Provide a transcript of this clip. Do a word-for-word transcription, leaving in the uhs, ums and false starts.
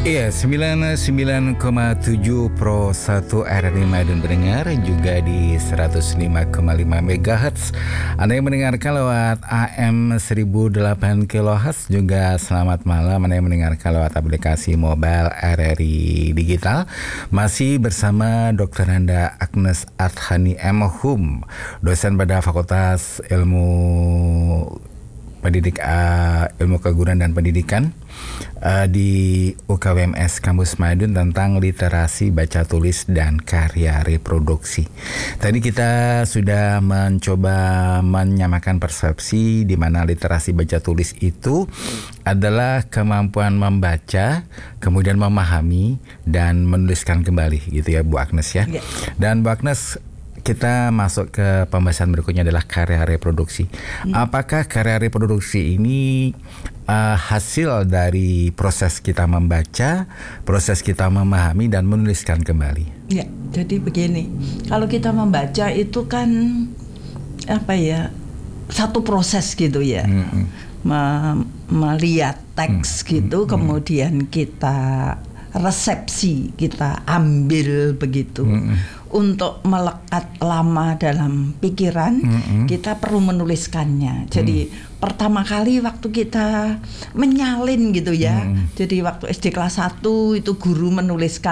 Iya, sembilan puluh sembilan koma tujuh Pro satu R R I Madiun pendengar, juga di seratus lima koma lima megahertz. Anda yang mendengarkan lewat A M seribu delapan kilohertz, juga selamat malam Anda yang mendengarkan lewat aplikasi mobile R R I Digital. Masih bersama Dokter Anda Agnes Adhani M Hum, dosen pada Fakultas Ilmu Pendidik uh, Ilmu Keguruan dan Pendidikan uh, di U K W M S Kampus Madiun, tentang literasi baca tulis dan karya reproduksi. Tadi kita sudah mencoba menyamakan persepsi di mana literasi baca tulis itu adalah kemampuan membaca, kemudian memahami dan menuliskan kembali, gitu ya Bu Agnes ya. Yeah. Dan Bu Agnes, kita masuk ke pembahasan berikutnya adalah karya reproduksi. Hmm. Apakah karya reproduksi ini uh, hasil dari proses kita membaca, proses kita memahami dan menuliskan kembali? Ya, jadi begini. Kalau kita membaca itu kan apa ya? Satu proses gitu ya. Hmm. Me- melihat teks hmm. gitu, hmm. kemudian kita resepsi, kita ambil begitu. Hmm. Untuk melekat lama dalam pikiran, mm-hmm. kita perlu menuliskannya. Jadi mm. pertama kali waktu kita menyalin gitu ya. Mm. Jadi waktu S D kelas satu itu guru menuliskan